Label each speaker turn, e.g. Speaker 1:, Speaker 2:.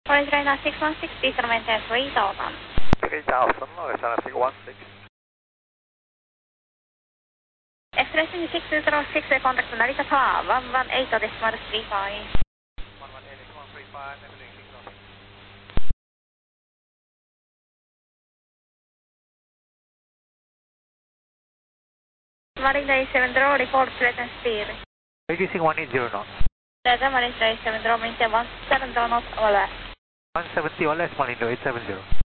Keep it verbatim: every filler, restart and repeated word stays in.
Speaker 1: Orange Rhino six one six, diesel maintain three thousand.
Speaker 2: three thousand, Orange Rhino six one six.
Speaker 1: Expressing six zero six, contact Narita Tower, one one eight decimal three five.
Speaker 2: one one eight decimal three five, everything six zero six.
Speaker 1: Marine Drive seven zero, report flat and speed.
Speaker 2: Reducing one eighty knots.
Speaker 1: Delta Marine Drive seven zero, maintain one seven zero knots, all left.
Speaker 2: one seventy or less, Malindo eight seven zero.